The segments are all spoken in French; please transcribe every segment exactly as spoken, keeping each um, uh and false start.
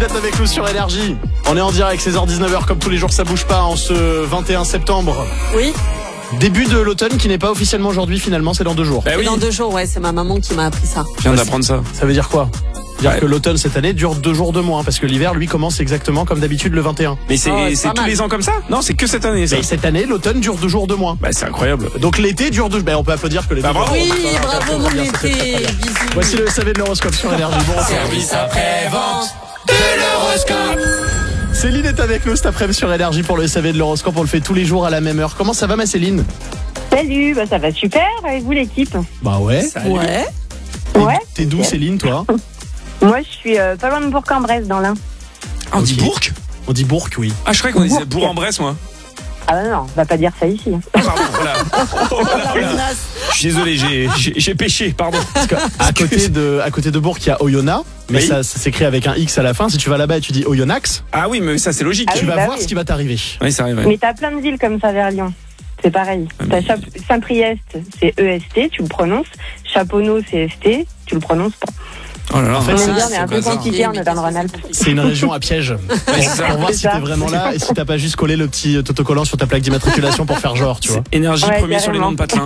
d'être avec nous sur Énergie. On est en direct, seize heures dix-neuf heures, comme tous les jours, ça bouge pas en ce vingt et un septembre. Oui. Début de l'automne qui n'est pas officiellement aujourd'hui, finalement, c'est dans deux jours. Bah oui. Dans deux jours, ouais, c'est ma maman qui m'a appris ça. Je viens d'apprendre ça. Ça veut dire quoi? Dire ouais. que l'automne cette année dure deux jours de moins, parce que l'hiver, lui, commence exactement comme d'habitude le vingt et un. Mais c'est, oh, c'est, c'est tous mal. les ans comme ça? Non, c'est que cette année, ça. Mais cette année, l'automne dure deux jours de moins. Bah, c'est incroyable. Donc l'été dure deux... Ben, on peut applaudir que l'été... Bah, bravo. Oui, dure... bravo mon été. Bisous. Voici le S A V de l'horoscope sur Énergie. Bon, Service après-vente de l'horoscope. Céline est avec nous cet après-midi sur Énergie pour le S A V de l'horoscope. On le fait tous les jours à la même heure. Comment ça va, ma Céline? Salut, bah ça va super, avec vous l'équipe? Bah ouais. Salut. Ouais. Ouais. T'es d'où, Céline, toi? Moi je suis euh, pas loin de Bourg-en-Bresse dans l'Ain. Ah, on dit Ok. Bourg? On dit Bourg, oui. Ah, je croyais qu'on disait Bourg. Bourg-en-Bresse, moi. Ah bah non, on va pas dire ça ici. Ah, pardon, voilà. Oh, voilà, voilà. Je suis désolé, j'ai, j'ai, j'ai péché, pardon. Parce que à côté de, à côté de Bourg, il y a Oyonnax, mais Oui. ça, ça s'écrit avec un X à la fin. Si tu vas là-bas et tu dis Oyonnax, Ah oui, mais ça, c'est logique. Ah tu oui, vas bah voir oui. ce qui va t'arriver. Oui, ça arrive. Mais t'as plein de villes comme ça vers Lyon. C'est pareil. Ah, T'as mais- Chap- Saint-Priest, c'est E S T, tu le prononces. Chaponneau, c'est S T, tu le prononces pas. Oh là là. En fait, On c'est- est bien, mais c'est un peu bazar. compliqué en Auvergne-Rhône-Alpes. C'est une région à piège. Pour, c'est ça. pour voir C'est si ça. t'es vraiment là et si t'as pas juste collé le petit autocollant sur ta plaque d'immatriculation pour faire genre, tu vois. Énergie Ouais, premier sur les carrément. noms de patelin.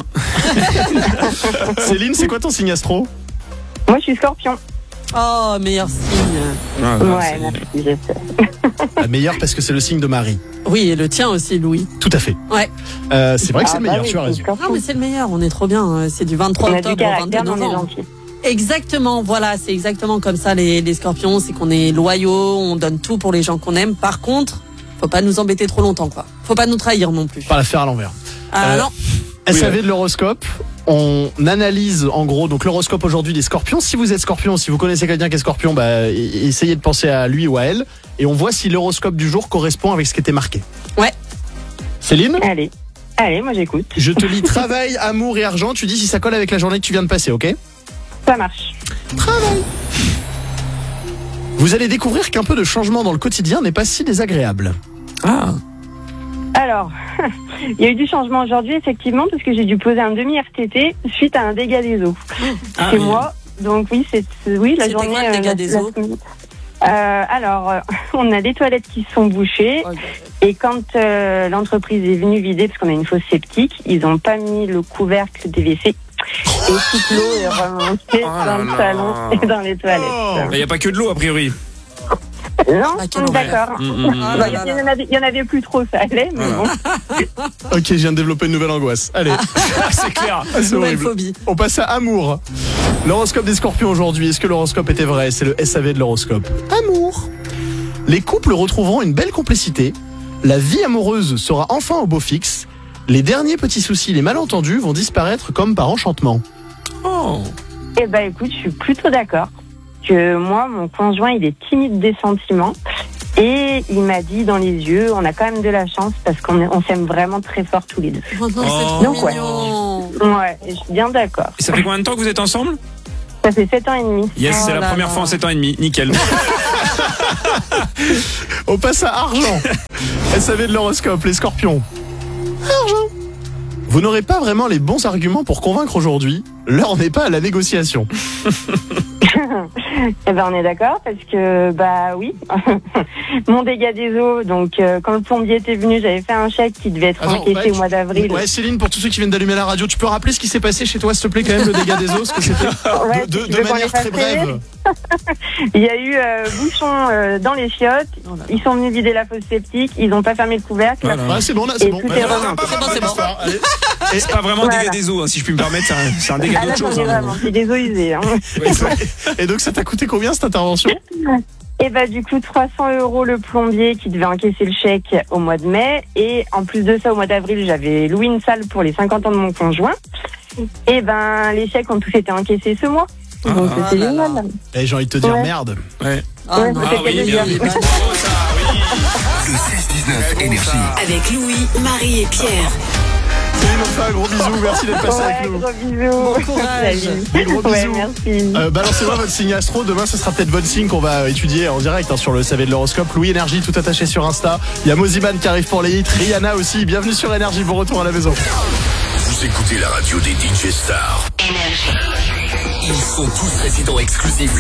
Céline, c'est quoi ton signe astro? Moi je suis Scorpion. Oh, meilleur signe. Ah, non, Ouais, c'est- merci, je sais. La meilleure parce que c'est le signe de Marie. Oui, et le tien aussi, Louis. Tout à fait. Ouais. Euh, c'est vrai que c'est Ah, le bah meilleur, oui, tu as c'est raison. Scorpion. Non, mais c'est le meilleur, on est trop bien. C'est du vingt-trois On a du octobre au vingt-deux caractère, mais on est novembre. gentil. Exactement, voilà, c'est exactement comme ça les, les scorpions, c'est qu'on est loyaux, on donne tout pour les gens qu'on aime. Par contre, faut pas nous embêter trop longtemps, quoi. Faut pas nous trahir non plus. Pas la faire à l'envers. Ah Euh, non. S A V ouais. de l'horoscope. On analyse en gros donc l'horoscope aujourd'hui des scorpions. Si vous êtes scorpion, si vous connaissez quelqu'un qui est scorpion, bah, e- essayez de penser à lui ou à elle. Et on voit si l'horoscope du jour correspond avec ce qui était marqué. Ouais. Céline, Allez, allez, moi j'écoute. je te lis travail, amour et argent. Tu dis si ça colle avec la journée que tu viens de passer, ok? Ça marche. Travail. Vous allez découvrir qu'un peu de changement dans le quotidien n'est pas si désagréable. Ah. Alors, il y a eu du changement aujourd'hui, effectivement, parce que j'ai dû poser un demi-R T T suite à un dégât des eaux Ah, chez oui. moi. Donc oui, c'est c'est- oui la C'était journée. quoi, le dégât la- des la eaux semaine. Euh, alors, euh, on a des toilettes qui sont bouchées Oh, et quand euh, l'entreprise est venue vider, parce qu'on a une fosse septique, ils n'ont pas mis le couvercle des W C et toute l'eau est remontée Oh dans là le là. salon et dans les toilettes. Il n'y a pas que de l'eau, a priori. Non, Ah, quel on est enfer. d'accord. Mm, mm, mm. Ah Bon, là Il là y, là. en avait- il y en avait plus trop, ça allait, mais Voilà. bon. Ok, je viens de développer une nouvelle angoisse. Allez, C'est clair. Ah, c'est Nouvelle horrible. phobie. On passe à amour. L'horoscope des scorpions aujourd'hui. Est-ce que l'horoscope était vrai? C'est le S A V de l'horoscope. Amour. Les couples retrouveront une belle complicité. La vie amoureuse sera enfin au beau fixe. Les derniers petits soucis, les malentendus vont disparaître comme par enchantement. Oh. Eh ben, écoute, je suis plutôt d'accord. Que moi, mon conjoint, il est timide des sentiments. Et il m'a dit dans les yeux, on a quand même de la chance parce qu'on est- on s'aime vraiment très fort tous les deux. Oh non, c'est Oh. trop Donc, ouais. mignon. Ouais, et je suis bien d'accord. Et ça fait combien de temps que vous êtes ensemble? Ça fait sept ans et demi. Yes, Oh c'est la là première là. fois en sept ans et demi. Nickel. On passe à argent. S A V de l'horoscope, les scorpions. Argent. Vous n'aurez pas vraiment les bons arguments pour convaincre aujourd'hui. L'heure n'est pas à la négociation. Eh ben, on est d'accord parce que, bah oui, mon dégât des eaux, donc euh, quand le plombier était venu, j'avais fait un chèque qui devait être Attends, encaissé ouais, au mois d'avril. Ouais, Céline, pour tous ceux qui viennent d'allumer la radio, tu peux rappeler ce qui s'est passé chez toi, s'il te plaît, quand même, le dégât des eaux, parce que c'était Ouais, de, de- tu de veux qu'on manière les fasse très brève. Il y a eu euh, bouchon euh, dans les chiottes, Oh là là. ils sont venus vider la fosse septique, ils n'ont pas fermé le couvercle. Voilà. Ouais, c'est bon, là, c'est Et bon. tout Ouais, est voilà, remonté. c'est bon, c'est bon. Allez. C'est pas vraiment un Voilà. dégât des eaux, hein, si je puis me permettre. C'est un, c'est un dégât Ah là, d'autre j'en chose. ai hein. vraiment, c'est des eaux usées. Hein. Et donc, ça t'a coûté combien cette intervention? Et bah du coup trois cents euros le plombier qui devait encaisser le chèque au mois de mai, et en plus de ça au mois d'avril j'avais loué une salle pour les cinquante ans de mon conjoint. Et ben les chèques ont tous été encaissés ce mois. Donc Ah, c'est là là. génial. Eh, j'ai envie de te dire Ouais. merde. Ouais. Ah Ouais, non. peut-être Ah oui, qu'elle bien est oui. bien. Bravo, ça, oui. Le seize dix-neuf Énergie. Avec Louis, Marie et Pierre. Céline, on te fait un gros bisou. Merci d'être passé Ouais, avec nous. gros bisous. Bon courage. Salut. Des gros Ouais, bisous. merci. Euh, balancez-moi votre signe astro. Demain, ce sera peut-être votre signe qu'on va étudier en direct hein, sur le S A V de l'horoscope. Louis Énergie, tout attaché sur Insta. Il y a Moziman qui arrive pour les hits. Rihanna aussi. Bienvenue sur Énergie. Bon retour à la maison. Vous écoutez la radio des D J stars. Énergie. Ils sont tous résidents exclusifs.